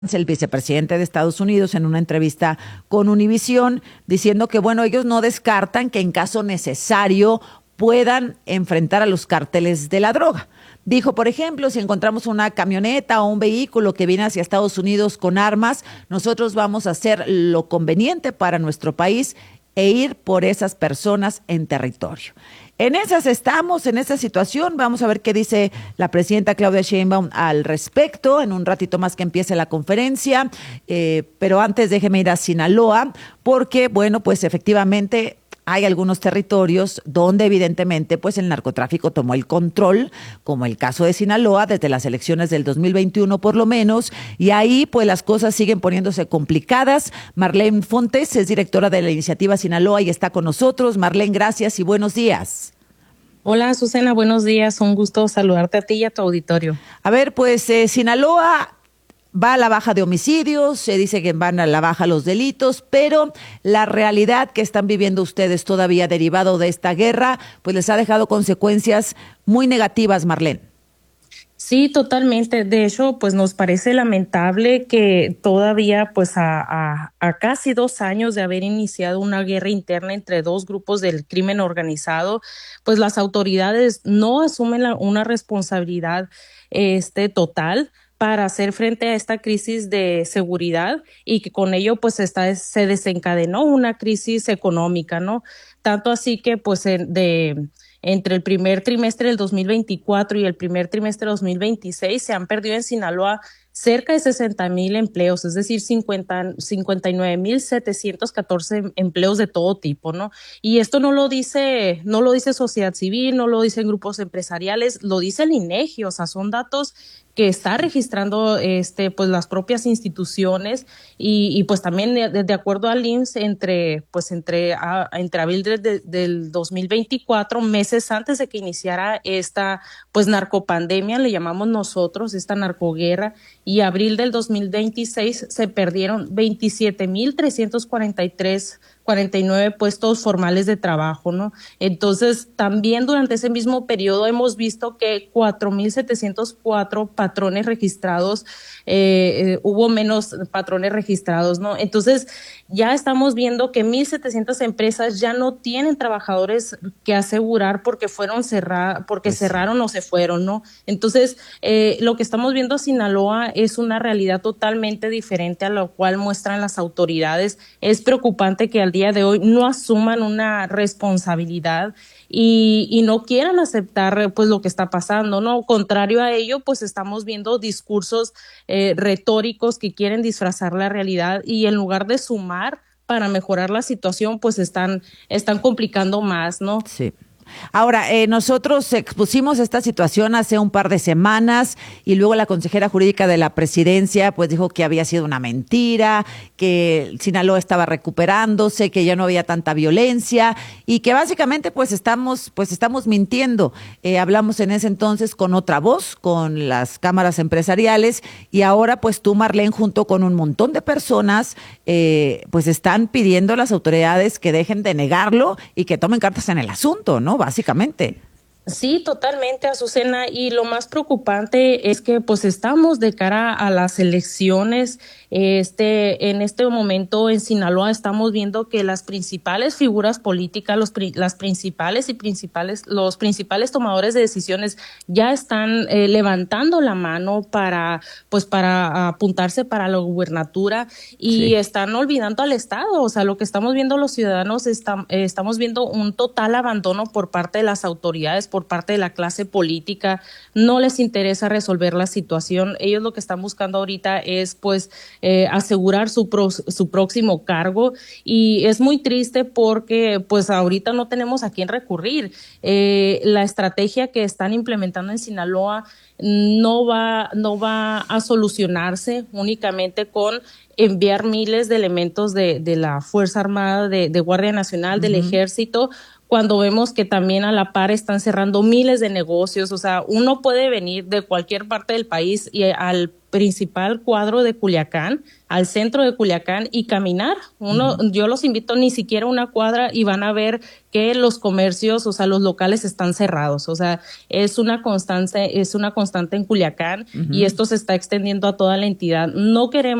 El vicepresidente de Estados Unidos en una entrevista con Univisión diciendo que, bueno, ellos no descartan que en caso necesario puedan enfrentar a los cárteles de la droga. Dijo, por ejemplo, si encontramos una camioneta o un vehículo que viene hacia Estados Unidos con armas, nosotros vamos a hacer lo conveniente para nuestro país e ir por esas personas en territorio. En esas estamos, en esa situación. Vamos a ver qué dice la presidenta Claudia Sheinbaum al respecto en un ratito más que empiece la conferencia. Pero antes déjeme ir a Sinaloa porque, bueno, pues efectivamente hay algunos territorios donde evidentemente pues el narcotráfico tomó el control, como el caso de Sinaloa desde las elecciones del 2021 por lo menos, y ahí pues las cosas siguen poniéndose complicadas. Marlene Fontes es directora de la iniciativa Sinaloa y está con nosotros. Marlene, gracias y buenos días. Hola, Azucena, buenos días. Un gusto saludarte a ti y a tu auditorio. A ver, pues Sinaloa va a la baja de homicidios, se dice que van a la baja los delitos, pero la realidad que están viviendo ustedes todavía derivado de esta guerra, pues les ha dejado consecuencias muy negativas, Marlene. Sí, totalmente. De hecho, pues nos parece lamentable que todavía, pues a casi 2 años de haber iniciado una guerra interna entre dos grupos del crimen organizado, pues las autoridades no asumen una responsabilidad total para hacer frente a esta crisis de seguridad y que con ello pues se desencadenó una crisis económica, ¿no? Tanto así que pues entre el primer trimestre del 2024 y el primer trimestre del 2026 se han perdido en Sinaloa cerca de 60,000 empleos, es decir, 59,714 empleos de todo tipo, ¿no? Y esto no lo dice sociedad civil, no lo dicen grupos empresariales, lo dice el INEGI, o sea, son datos que está registrando pues las propias instituciones y pues también de acuerdo al IMSS entre abril del 2024, meses antes de que iniciara esta pues narcopandemia, le llamamos nosotros, esta narcoguerra, y abril del 2026 se perdieron 27,349 puestos formales de trabajo, ¿no? Entonces, también durante ese mismo periodo hemos visto que 4,704 patrones registrados, hubo menos patrones registrados, ¿no? Entonces, ya estamos viendo que 1,700 empresas ya no tienen trabajadores que asegurar porque cerraron o se fueron, ¿no? Entonces, lo que estamos viendo en Sinaloa es una realidad totalmente diferente a lo cual muestran las autoridades. Es preocupante que al día de hoy no asuman una responsabilidad y no quieran aceptar pues lo que está pasando, ¿no? Contrario a ello, pues estamos viendo discursos retóricos que quieren disfrazar la realidad y en lugar de sumar para mejorar la situación, pues están complicando más, ¿no? Sí. Ahora, nosotros expusimos esta situación hace un par de semanas y luego la consejera jurídica de la presidencia pues dijo que había sido una mentira, que Sinaloa estaba recuperándose, que ya no había tanta violencia y que básicamente pues estamos mintiendo. Hablamos en ese entonces con otra voz, con las cámaras empresariales y ahora pues tú, Marlene, junto con un montón de personas pues están pidiendo a las autoridades que dejen de negarlo y que tomen cartas en el asunto, ¿no? Básicamente. Sí, totalmente, Azucena, y lo más preocupante es que pues estamos de cara a las elecciones. En este momento en Sinaloa estamos viendo que las principales figuras políticas, los principales tomadores de decisiones ya están levantando la mano para apuntarse para la gubernatura y Sí. están olvidando al Estado. O sea, lo que estamos viendo los ciudadanos estamos viendo un total abandono por parte de las autoridades, por parte de la clase política. No les interesa resolver la situación. Ellos lo que están buscando ahorita es pues asegurar su próximo cargo y es muy triste porque pues ahorita no tenemos a quién recurrir. La estrategia que están implementando en Sinaloa no va a solucionarse únicamente con enviar miles de elementos de la Fuerza Armada, de Guardia Nacional, del Ejército, cuando vemos que también a la par están cerrando miles de negocios. O sea, uno puede venir de cualquier parte del país y al principal cuadro de Culiacán, al centro de Culiacán, y caminar. Yo los invito ni siquiera a una cuadra y van a ver que los comercios, o sea, los locales están cerrados. O sea, es una constante en Culiacán, y esto se está extendiendo a toda la entidad. No queremos